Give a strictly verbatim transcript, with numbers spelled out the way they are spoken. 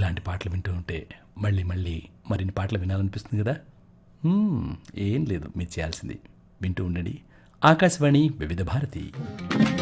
ఇలాంటి పాటలు వింటూ ఉంటే మళ్ళీ మళ్ళీ మరిన్ని పాటలు వినాలనిపిస్తుంది కదా. హ్మ్, ఏం లేదు, మీరు చేయాల్సింది వింటూ ఉండండి ఆకాశవాణి వివిధ భారతి.